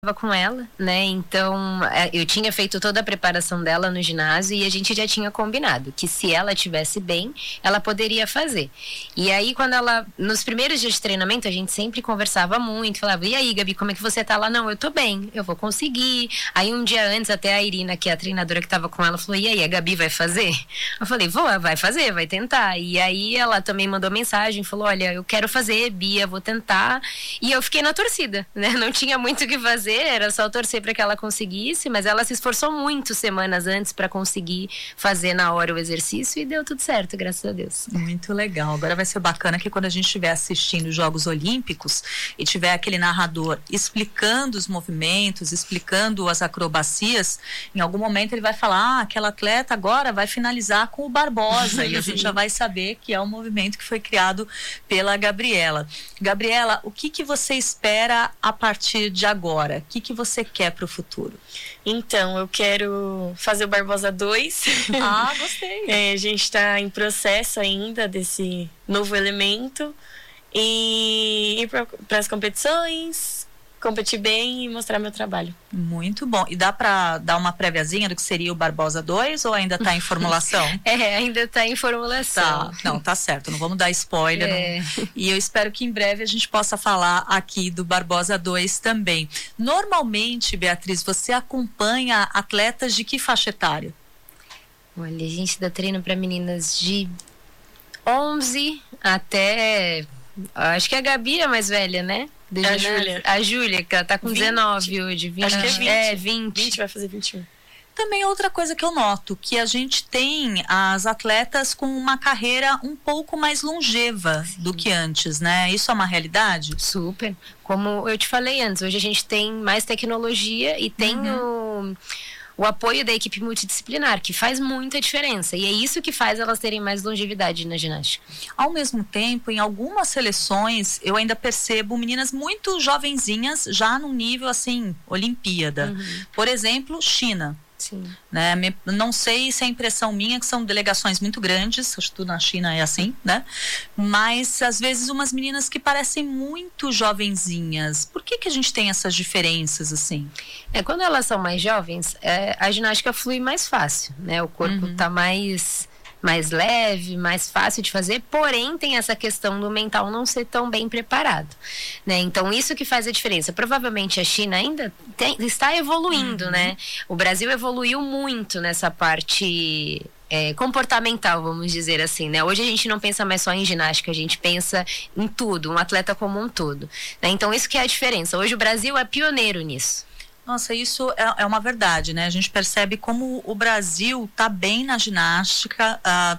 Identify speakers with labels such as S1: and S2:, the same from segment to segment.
S1: com ela, né? Então, eu tinha feito toda a preparação dela no ginásio e a gente já tinha combinado que se ela estivesse bem, ela poderia fazer. E aí, nos primeiros dias de treinamento, a gente sempre conversava muito, falava, e aí, Gabi, como é que você tá lá? Não, eu tô bem, eu vou conseguir. Aí, um dia antes, até a Irina, que é a treinadora que tava com ela, falou, e aí, a Gabi vai fazer? Eu falei, vai fazer, vai tentar. E aí, ela também mandou mensagem, falou, olha, eu quero fazer, Bia, vou tentar. E eu fiquei na torcida, né? Não tinha muito o que fazer, era só torcer para que ela conseguisse, mas ela se esforçou muito semanas antes para conseguir fazer na hora o exercício e deu tudo certo, graças a Deus.
S2: Muito legal. Agora vai ser bacana que quando a gente estiver assistindo os Jogos Olímpicos e tiver aquele narrador explicando os movimentos, explicando as acrobacias, em algum momento ele vai falar, aquela atleta agora vai finalizar com o Barbosa e a gente já vai saber que é o movimento que foi criado pela Gabriela. Gabriela, o que você espera a partir de agora? O que você quer para o futuro?
S3: Então, eu quero fazer o Barbosa 2.
S2: Ah, gostei.
S3: A gente está em processo ainda desse novo elemento e ir para as competições, competir bem e mostrar meu trabalho.
S2: Muito bom. E dá para dar uma préviazinha do que seria o Barbosa 2 ou ainda está em formulação?
S1: Ainda está em formulação.
S2: Tá. Não, tá certo. Não vamos dar spoiler. Não. E eu espero que em breve a gente possa falar aqui do Barbosa 2 também. Normalmente, Beatriz, você acompanha atletas de que faixa etária?
S1: Olha, a gente dá treino para meninas de 11 até... Acho que a Gabi é mais velha, né? A Júlia, que ela tá com 20, 19 hoje. 20,
S3: acho que é 20.
S1: 20.
S3: Vai fazer 21.
S2: Também outra coisa que eu noto, que a gente tem as atletas com uma carreira um pouco mais longeva do que antes, né? Isso é uma realidade?
S1: Super. Como eu te falei antes, hoje a gente tem mais tecnologia e tem o apoio da equipe multidisciplinar, que faz muita diferença. E é isso que faz elas terem mais longevidade na ginástica.
S2: Ao mesmo tempo, em algumas seleções, eu ainda percebo meninas muito jovenzinhas, já no nível, assim, Olimpíada. Por exemplo, China.
S1: Sim.
S2: Né? Não sei se é impressão minha, que são delegações muito grandes, acho que tudo na China é assim, né? Mas às vezes umas meninas que parecem muito jovenzinhas. Por que a gente tem essas diferenças assim?
S1: Quando elas são mais jovens, a ginástica flui mais fácil, né? O corpo tá mais leve, mais fácil de fazer, porém tem essa questão do mental não ser tão bem preparado, né? Então isso que faz a diferença. Provavelmente a China ainda está evoluindo, né? O Brasil evoluiu muito nessa parte comportamental, vamos dizer assim, né? Hoje a gente não pensa mais só em ginástica, a gente pensa em tudo, um atleta como um todo, né? Então isso que é a diferença. Hoje o Brasil é pioneiro nisso.
S2: Nossa, isso é uma verdade, né? A gente percebe como o Brasil tá bem na ginástica,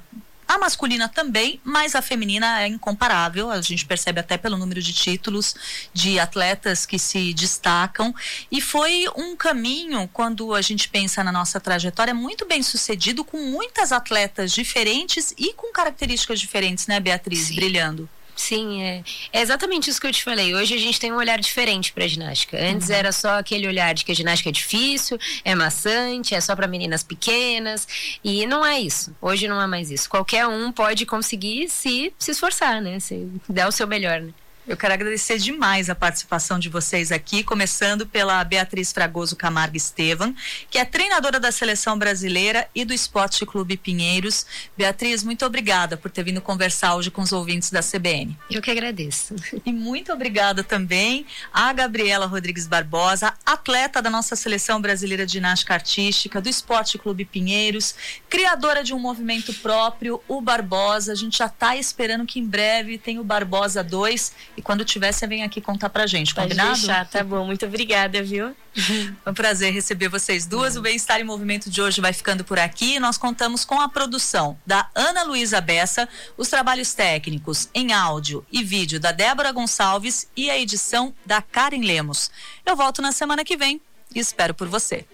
S2: a masculina também, mas a feminina é incomparável. A gente percebe até pelo número de títulos de atletas que se destacam. E foi um caminho, quando a gente pensa na nossa trajetória, muito bem sucedido, com muitas atletas diferentes e com características diferentes, né, Beatriz? Sim. Brilhando.
S1: Sim, é exatamente isso que eu te falei. Hoje a gente tem um olhar diferente para a ginástica. Antes era só aquele olhar de que a ginástica é difícil, é maçante, é só para meninas pequenas, e não é isso. Hoje não é mais isso. Qualquer um pode conseguir se esforçar, né? Se der o seu melhor, né?
S2: Eu quero agradecer demais a participação de vocês aqui, começando pela Beatriz Fragoso Camargo Estevam, que é treinadora da Seleção Brasileira e do Esporte Clube Pinheiros. Beatriz, muito obrigada por ter vindo conversar hoje com os ouvintes da CBN.
S1: Eu que agradeço.
S2: E muito obrigada também a Gabriela Rodrigues Barbosa, atleta da nossa Seleção Brasileira de Ginástica Artística, do Esporte Clube Pinheiros, criadora de um movimento próprio, o Barbosa. A gente já está esperando que em breve tenha o Barbosa 2. E quando tiver, você vem aqui contar pra gente, combinado?
S3: Pode deixar, tá bom. Muito obrigada, viu?
S2: É um prazer receber vocês duas. O Bem-Estar em Movimento de hoje vai ficando por aqui. Nós contamos com a produção da Ana Luísa Bessa, os trabalhos técnicos em áudio e vídeo da Débora Gonçalves e a edição da Karen Lemos. Eu volto na semana que vem e espero por você.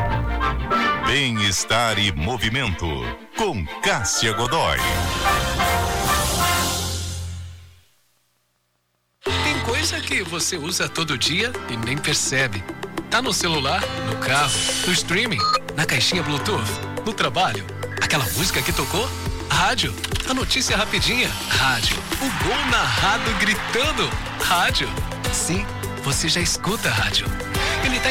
S4: Bem-Estar e Movimento, com Cássia Godoy.
S5: Coisa que você usa todo dia e nem percebe. Tá no celular, no carro, no streaming, na caixinha Bluetooth, no trabalho. Aquela música que tocou? Rádio. A notícia rapidinha? Rádio. O gol narrado gritando? Rádio. Sim, você já escuta rádio. Ele tá